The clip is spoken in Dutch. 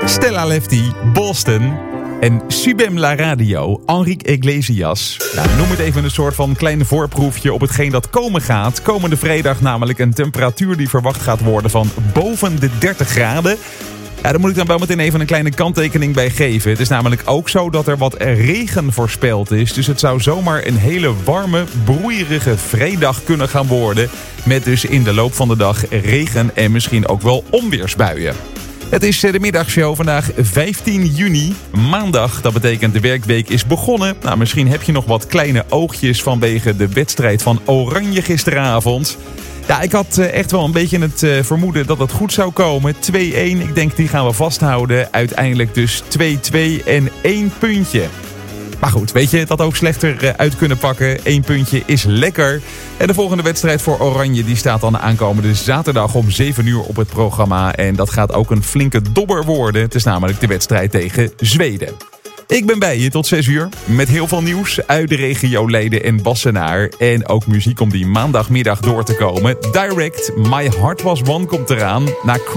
Stella Lefty, Boston en Subem La Radio, Enrique Iglesias. Nou, noem het even een soort van klein voorproefje op hetgeen dat komen gaat. Komende vrijdag namelijk een temperatuur die verwacht gaat worden van boven de 30 graden. Ja, daar moet ik dan wel meteen even een kleine kanttekening bij geven. Het is namelijk ook zo dat er wat regen voorspeld is. Dus het zou zomaar een hele warme, broeierige vrijdag kunnen gaan worden. Met dus in de loop van de dag regen en misschien ook wel onweersbuien. Het is de middagshow vandaag 15 juni, maandag. Dat betekent de werkweek is begonnen. Nou, misschien heb je nog wat kleine oogjes vanwege de wedstrijd van Oranje gisteravond. Ja, ik had echt wel een beetje het vermoeden dat het goed zou komen. 2-1, ik denk die gaan we vasthouden. Uiteindelijk dus 2-2 en 1 puntje. Maar goed, weet je, het had ook slechter uit kunnen pakken. 1 puntje is lekker. En de volgende wedstrijd voor Oranje die staat dan aankomende zaterdag om 7 uur op het programma. En dat gaat ook een flinke dobber worden. Het is namelijk de wedstrijd tegen Zweden. Ik ben bij je tot 6 uur met heel veel nieuws uit de regio Leiden en Wassenaar. En ook muziek om die maandagmiddag door te komen. Direct, My Heart Was One komt eraan. Na